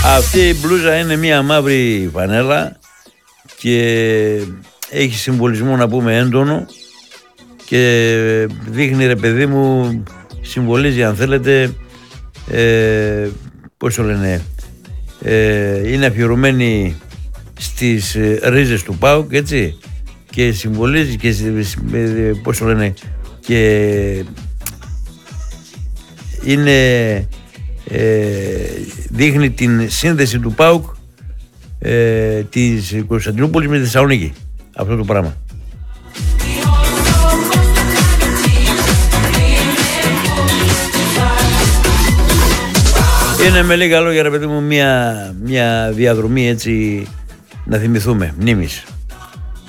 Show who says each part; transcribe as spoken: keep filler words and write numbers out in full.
Speaker 1: Αυτή η μπλούζα είναι μια μαύρη φανέλα και έχει συμβολισμό, να πούμε, έντονο και δείχνει, ρε παιδί μου, συμβολίζει, αν θέλετε, ε, πώς το λένε, ε, είναι αφιερωμένη στις ρίζες του ΠΑΟΚ, έτσι, και συμβολίζει και, πώς το λένε, και είναι, ε, δείχνει την σύνδεση του ΠΑΟΚ, ε, της Κωνσταντινούπολης με τη Θεσσαλονίκη, αυτό το πράγμα. Είναι με λίγα λόγια, ρε παιδί μου, μια, μια διαδρομή, έτσι, να θυμηθούμε, μνήμης.